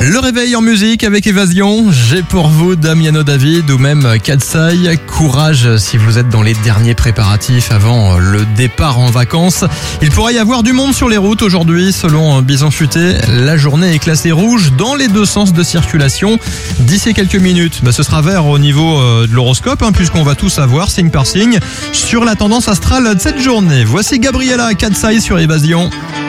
Le réveil en musique avec Évasion. J'ai pour vous Damiano David ou même Katsai. Courage si vous êtes dans les derniers préparatifs avant le départ en vacances. Il pourrait y avoir du monde sur les routes aujourd'hui. Selon Bison Futé, la journée est classée rouge dans les deux sens de circulation. D'ici quelques minutes, ce sera vert au niveau de l'horoscope, puisqu'on va tout savoir signe par signe sur la tendance astrale de cette journée. Voici Gabriella Katsai sur Évasion.